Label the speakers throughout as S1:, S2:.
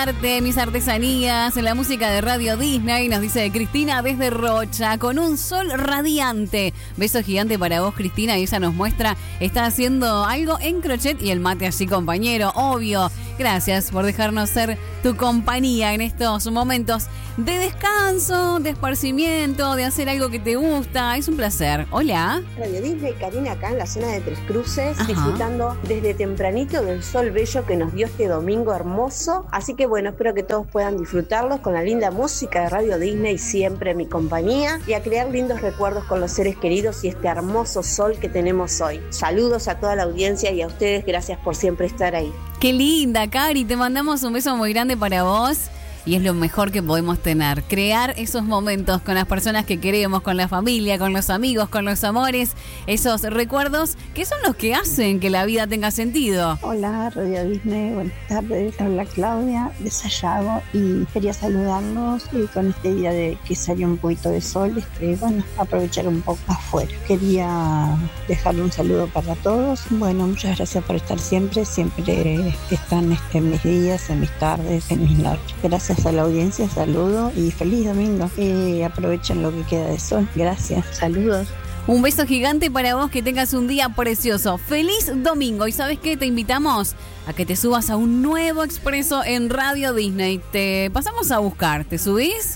S1: Mis artesanías, la música de Radio Disney, nos dice Cristina desde Rocha, con un sol radiante. Beso gigante para vos, Cristina, y ella nos muestra, está haciendo algo en crochet y el mate allí, compañero, obvio. Gracias por dejarnos ser tu compañía en estos momentos de descanso, de esparcimiento, de hacer algo que te gusta. Es un placer. Hola.
S2: Radio Disney, Karina acá en la zona de Tres Cruces,
S1: Ajá.
S2: disfrutando desde tempranito del sol bello que nos dio este domingo hermoso. Así que bueno, espero que todos puedan disfrutarlos con la linda música de Radio Disney, siempre mi compañía, y a crear lindos recuerdos con los seres queridos y este hermoso sol que tenemos hoy. Saludos a toda la audiencia y a ustedes, gracias por siempre estar ahí.
S1: Qué linda, Cari, te mandamos un beso muy grande para vos. Y es lo mejor que podemos tener, crear esos momentos con las personas que queremos, con la familia, con los amigos, con los amores, esos recuerdos que son los que hacen que la vida tenga sentido.
S3: Hola, Radio Disney, buenas tardes, habla Claudia de Sayago y quería saludarlos con este día de que salió un poquito de sol, aprovechar un poco afuera. Quería dejarle un saludo para todos. Bueno, muchas gracias por estar siempre están en mis días, en mis tardes, en mis noches. Gracias a la audiencia, saludo y feliz domingo. Aprovechen lo que queda de sol. Gracias, saludos.
S1: Un beso gigante para vos, que tengas un día precioso. ¡Feliz domingo! ¿Y sabes qué? Te invitamos a que te subas a un nuevo expreso en Radio Disney. Te pasamos a buscar. ¿Te subís?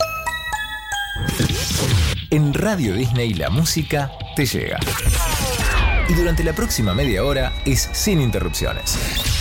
S4: En Radio Disney la música te llega. Y durante la próxima media hora es sin interrupciones.